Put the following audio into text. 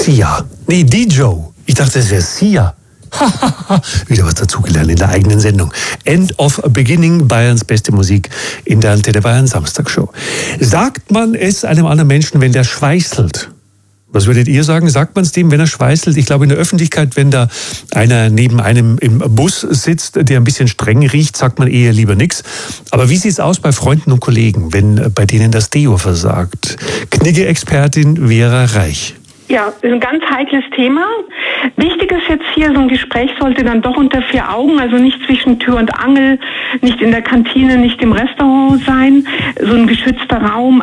Sia. Nee, Dijo. Ich dachte, das wäre Sia. Wieder was dazugelernt in der eigenen Sendung. End of Beginning, Bayerns beste Musik in der Antenne Bayern Samstagshow. Sagt man es einem anderen Menschen, wenn der schweißelt? Was würdet ihr sagen? Sagt man es dem, wenn er schweißelt? Ich glaube, in der Öffentlichkeit, wenn da einer neben einem im Bus sitzt, der ein bisschen streng riecht, sagt man eher lieber nichts. Aber wie sieht es aus bei Freunden und Kollegen, wenn bei denen das Deo versagt? Knigge-Expertin Vera Reich. Ja, ist ein ganz heikles Thema. Wichtig ist jetzt hier, so ein Gespräch sollte dann doch unter 4 Augen, also nicht zwischen Tür und Angel, nicht in der Kantine, nicht im Restaurant sein, so ein geschützter Raum.